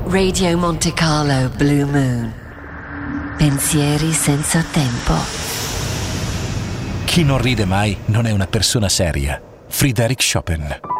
Radio Monte Carlo Blue Moon. Pensieri senza tempo. Chi non ride mai non è una persona seria. Friedrich Chopin.